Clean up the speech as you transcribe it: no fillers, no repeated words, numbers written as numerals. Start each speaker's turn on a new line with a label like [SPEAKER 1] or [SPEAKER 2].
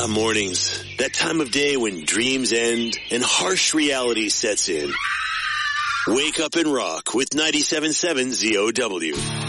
[SPEAKER 1] Mornings. That time of day when dreams end and harsh reality sets in. Wake up and rock with 97.7 ZOW.